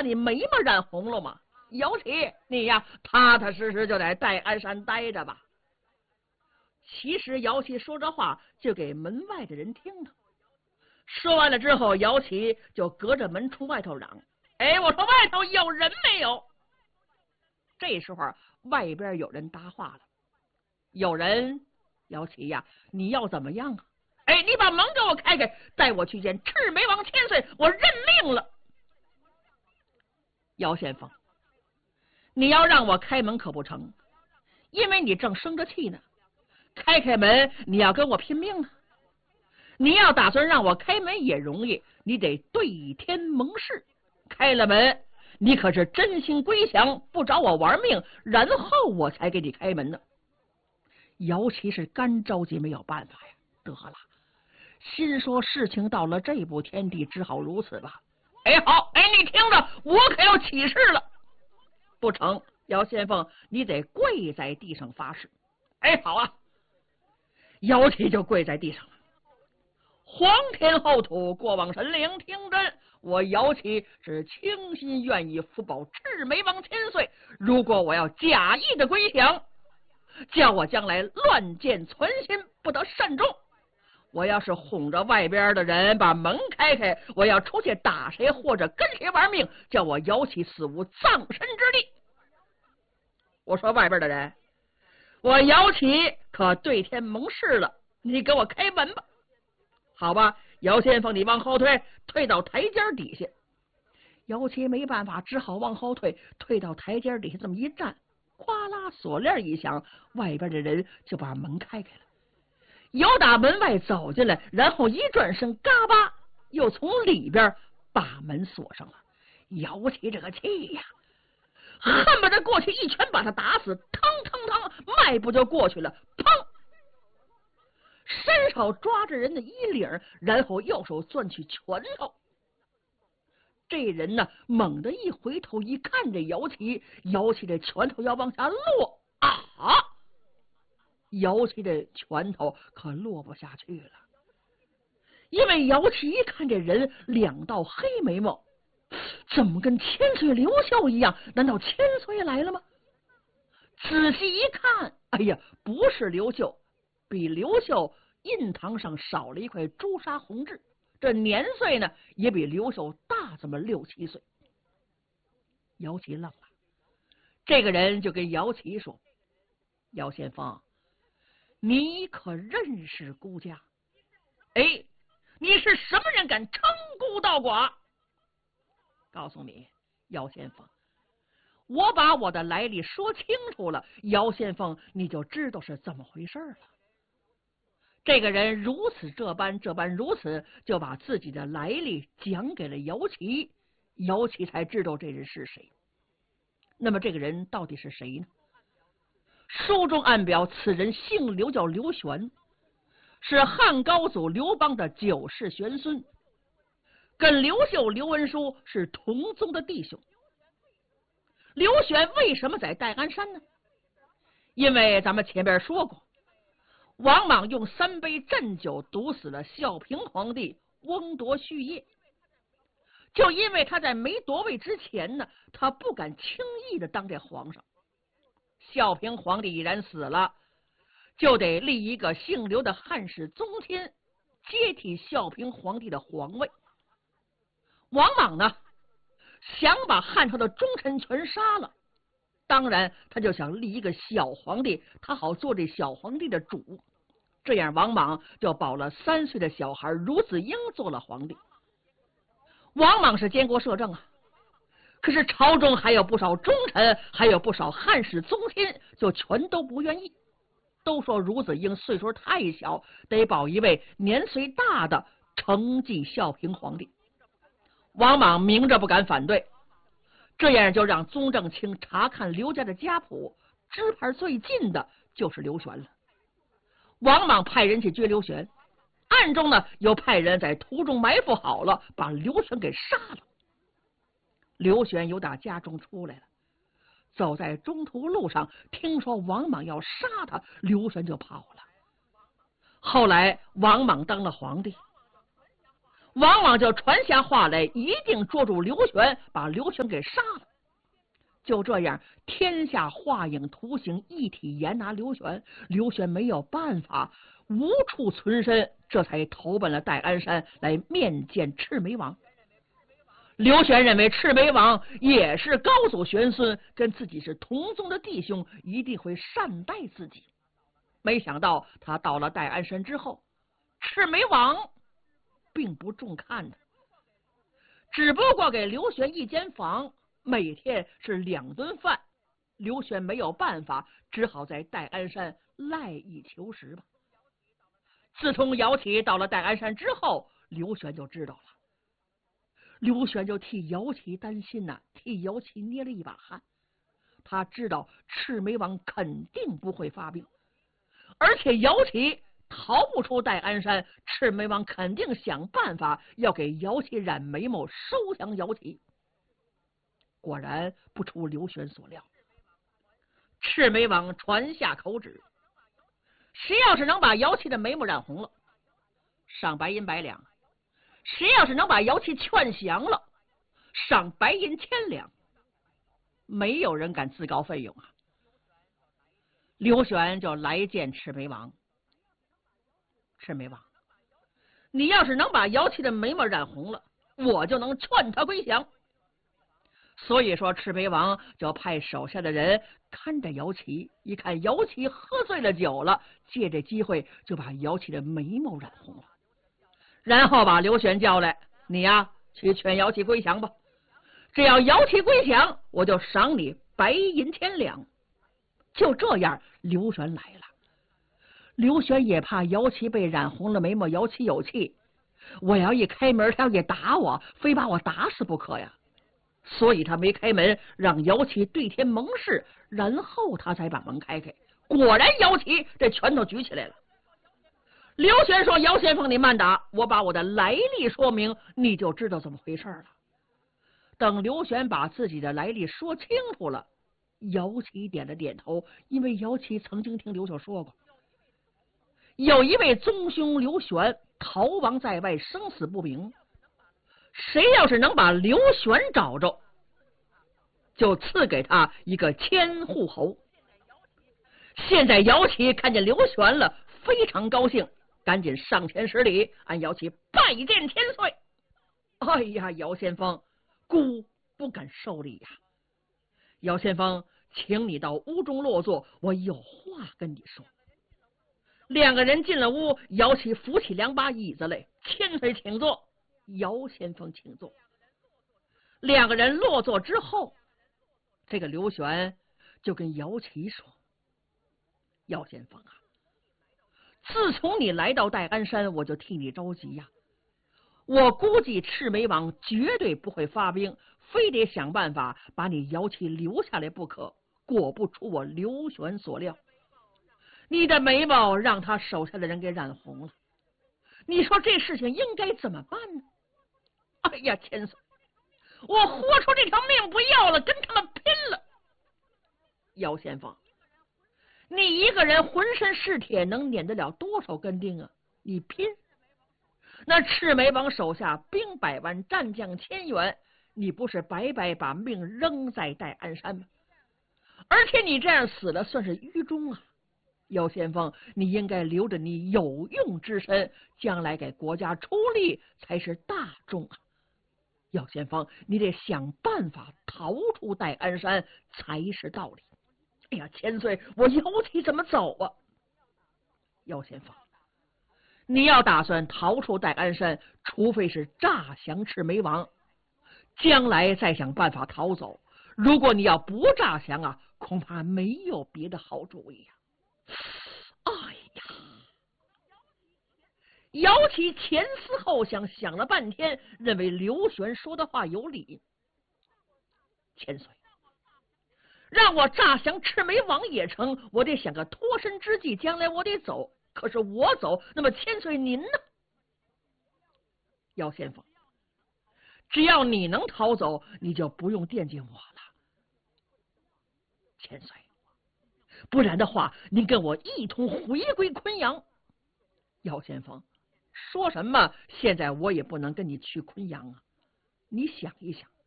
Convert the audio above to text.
把你眉毛染红了吗？姚启，你呀踏踏实实就在戴安山待着吧。其实姚启说这话就给门外的人听的。说完了之后，姚启就隔着门出外头嚷：“哎，我说外头有人没有？”这时候外边有人搭话了：“有人，姚启呀，你要怎么样啊？哎，你把门给我开开，带我去见赤眉王千岁，我认命了。”姚先锋，你要让我开门可不成，因为你正生着气呢。开门，你要跟我拼命啊！你要打算让我开门也容易，你得对天盟誓，开了门，你可是真心归降，不找我玩命，然后我才给你开门呢。姚琦是干着急，没有办法呀，得了，心说事情到了这步田地，只好如此吧。哎，好，哎，你听着，我可要起誓了。不成，姚先锋，你得跪在地上发誓。哎，好啊。姚琦就跪在地上了。皇天厚土，过往神灵，听真，我姚琦是倾心愿意福保赤眉王千岁。如果我要假意的归降，叫我将来乱箭存心，不得善终。我要是哄着外边的人把门开开，我要出去打谁或者跟谁玩命，叫我姚琦死无葬身之地。我说外边的人，我姚琦可对天盟誓了，你给我开门吧。好吧，姚先锋，你往后退，退到台阶底下。姚琦没办法，只好往后退，退到台阶底下，这么一站，哗啦，锁链一响，外边的人就把门开开了。由打门外走进来，然后一转身，嘎巴又从里边把门锁上了。姚琦这个气呀，恨不得过去一拳把他打死，腾腾腾，迈步就过去了，砰！伸手抓着人的衣领，然后右手攥起拳头。这人呢，猛地一回头一看这姚琦，姚琦这拳头要往下落啊！姚琦这拳头可落不下去了，因为姚琦一看这人两道黑眉毛，怎么跟千岁刘秀一样？难道千岁来了吗？仔细一看，哎呀，不是刘秀，比刘秀印堂上少了一块朱砂红痣，这年岁呢也比刘秀大这么6、7岁。姚琦愣了，这个人就跟姚琦说：“姚先锋，你可认识孤家？哎，你是什么人，敢称孤道寡？告诉你，姚先锋，我把我的来历说清楚了，姚先锋你就知道是怎么回事了。”这个人如此这般如此，就把自己的来历讲给了姚琦，姚琦才知道这人是谁。那么这个人到底是谁呢？书中暗表，此人姓刘，叫刘玄，是汉高祖刘邦的9世玄孙，跟刘秀、刘文书是同宗的弟兄。刘玄为什么在戴安山呢？因为咱们前边说过，王莽用3杯鸩酒毒死了孝平皇帝翁夺续业，就因为他在没夺位之前呢，他不敢轻易的当这皇上。孝平皇帝已然死了，就得立一个姓刘的汉室宗亲接替孝平皇帝的皇位。王莽呢，想把汉朝的忠臣全杀了，当然他就想立一个小皇帝，他好做这小皇帝的主。这样王莽就保了3岁的小孩孺子婴做了皇帝。王莽是监国摄政啊，可是朝中还有不少忠臣，还有不少汉室宗亲，就全都不愿意，都说孺子婴岁数太小，得保一位年岁大的承继孝平皇帝。王莽明着不敢反对，这样就让宗正卿查看刘家的家谱，支派最近的就是刘玄了。王莽派人去追刘玄，暗中呢又派人在途中埋伏好了，把刘玄给杀了。刘玄由打家中出来了，走在中途路上，听说王莽要杀他，刘玄就跑了。后来王莽当了皇帝， 往往就传下话来，一定捉住刘玄，把刘玄给杀了。就这样，天下画影图形一体严拿刘玄，刘玄没有办法，无处存身，这才投奔了戴安山来面见赤眉王。刘玄认为赤眉王也是高祖玄孙，跟自己是同宗的弟兄，一定会善待自己。没想到他到了戴安山之后，赤眉王并不重看他，只不过给刘玄一间房，每天是2顿饭。刘玄没有办法，只好在戴安山赖以求食吧。自从姚启到了戴安山之后，刘玄就知道了。刘玄就替姚启担心呐，替姚启捏了一把汗。他知道赤眉王肯定不会发病，而且姚启逃不出戴安山，赤眉王肯定想办法要给姚启染眉毛，收降姚启。果然不出刘玄所料，赤眉王传下口旨，谁要是能把姚启的眉毛染红了，赏白银100两；谁要是能把姚启劝降了，赏白银1000两。没有人敢自告奋勇啊！刘玄就来见赤眉王。赤眉王，你要是能把姚启的眉毛染红了，我就能劝他归降。所以说，赤眉王就派手下的人看着姚启，一看姚启喝醉了酒了，借这机会就把姚启的眉毛染红了，然后把刘玄叫来，你呀去劝姚启归降吧。只要姚启归降，我就赏你白银1000两。就这样，刘玄来了。刘玄也怕姚启被染红了眉毛，姚启有气，我要一开门，他要一打我，非把我打死不可呀。所以他没开门，让姚启对天盟誓，然后他才把门开开。果然，姚启这拳头举起来了。刘玄说：“姚先锋，你慢打，我把我的来历说明，你就知道怎么回事了。”等刘玄把自己的来历说清楚了，姚启点了点头，因为姚启曾经听刘秀说过，有一位宗兄刘玄逃亡在外，生死不明，谁要是能把刘玄找着，就赐给他一个千户侯。现在姚启看见刘玄了，非常高兴，赶紧上前施礼，按姚启拜见千岁。哎呀，姚先锋，孤不敢受礼呀。姚先锋，请你到屋中落座，我有话跟你说。2个人进了屋，姚启扶起2把椅子来，千岁请坐。姚先锋请坐。2个人落座之后，这个刘玄就跟姚启说：“姚先锋啊，自从你来到戴安山，我就替你着急呀。我估计赤眉王绝对不会发兵，非得想办法把你姚启留下来不可。果不出我刘玄所料，你的眉毛让他手下的人给染红了。你说这事情应该怎么办呢？哎呀，千岁，我豁出这条命不要了，跟他们拼了！姚先锋，你一个人浑身是铁，能撵得了多少根钉啊？你拼！那赤眉王手下兵100万，战将1000员，你不是白白把命扔在戴安山吗？而且你这样死了，算是愚忠啊！姚先锋，你应该留着你有用之身，将来给国家出力才是大众啊！姚先锋，你得想办法逃出戴安山才是道理。哎呀，千岁，我姚启怎么走啊？姚先锋，你要打算逃出戴安山，除非是诈降赤眉王，将来再想办法逃走。如果你要不诈降啊，恐怕没有别的好主意呀。哎呀，姚启前思后想，想了半天，认为刘玄说的话有理。千岁，让我诈降赤眉王也成，我得想个脱身之计，将来我得走。可是我走，那么千岁您呢？姚先锋，只要你能逃走，你就不用惦记我了。千岁，不然的话，您跟我一同回归昆阳。姚先锋， 说什么现在我也不能跟你去昆阳啊！你想一想，